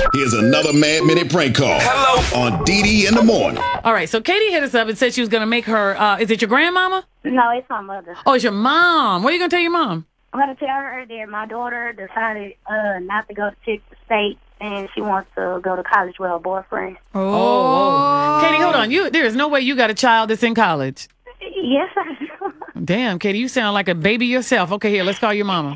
Here's another Mad Minute prank call. Hello. On Dee in the morning. All right, so Katie hit us up and said she was going to make her, is it your grandmama? No, it's my mother. Oh, it's your mom. What are you going to tell your mom? I'm going to tell her that my daughter decided not to go to Texas State, and she wants to go to college with her boyfriend. Oh. Katie, hold on. There is no way you got a child that's in college. Yes, I do. Damn, Katie, you sound like a baby yourself. Okay, here, let's call your mama.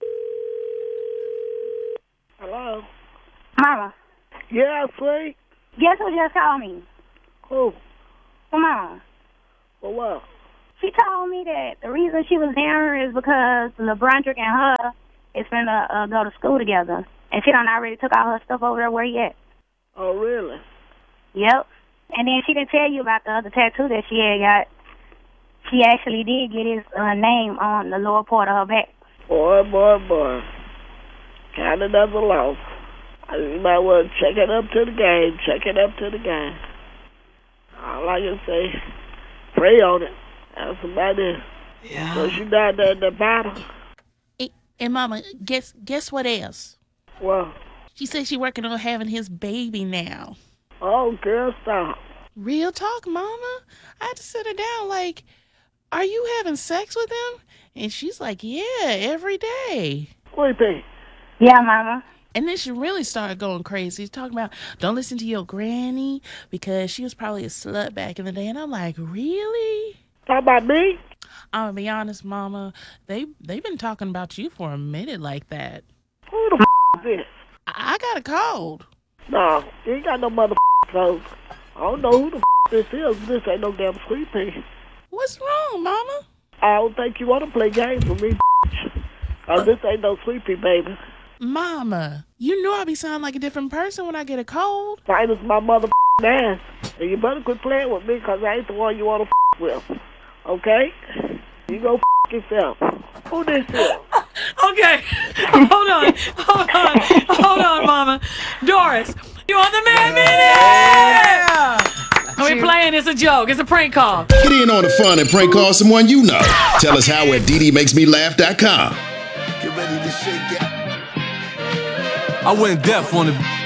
Hello? Mama, Yeah, sweet. guess who just called me? Who? Come on. For what? She told me that the reason she was there is because LeBron and her is finna go to school together. And she done already took all her stuff over there where he at. Oh, really? Yep. And then she didn't tell you about the other tattoo that she had got. She actually did get his name on the lower part of her back. Boy. Kind of another loss. You might want to check it up to the game. All I can say, pray on it. That's about it. Yeah. So she died there at the bottom. And Mama, guess what else? Well, She said she working on having his baby now. oh, girl, stop. Real talk, Mama. I had to sit her down like, are you having sex with him? And she's like, yeah, every day. What do you think? Yeah, Mama. And then she really started going crazy, talking about, don't listen to your granny because she was probably a slut back in the day. And I'm like, really? Talk about me? I'm going to be honest, Mama. They've been talking about you for a minute like that. Who the is this? I got a cold. No, you ain't got no mother clothes. I don't know who the this is. This ain't no damn sweet pea. What's wrong, Mama? I don't think you want to play games with me, cause this ain't no sweet pea, baby. Mama, you know I be sounding like a different person when I get a cold. Mine is my mother ass. And you better quit playing with me, cause I ain't the one you want to with. Okay? You go yourself. Who this is? Okay. Hold on, Mama. Doris, you on the Mad Minute? Are we playing? It's a joke. It's a prank call. Get in on the fun and prank call someone you know. Tell us how at DDMakesMeLaugh.com. Get ready to shake it. I went deaf on the